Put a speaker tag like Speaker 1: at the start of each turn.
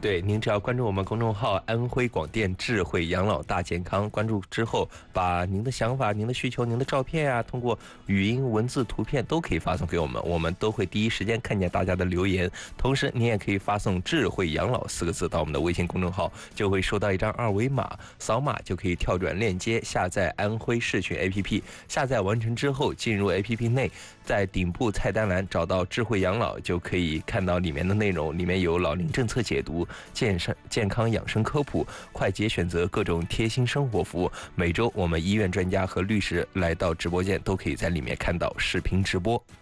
Speaker 1: 对，您只要关注我们公众号“安徽广电智慧养老大健康”，关注之后，把您的想法、您的需求、您的照片啊，通过语音、文字、图片都可以发送给我们，我们都会第一时间看见大家的留言。同时，您也可以发送“智慧养老”4个字到我们的微信公众号，就会收到一张二维码，扫码就可以跳转链接下载安徽视讯 APP。下载完成之后，进入 APP 内，在顶部菜单栏找到“智慧养老”，就可以看到里面的内容，里面有老龄政策解读、健康养生科普、快捷选择各种贴心生活服务。每周我们医院专家和律师来到直播间，都可以在里面看到视频直播。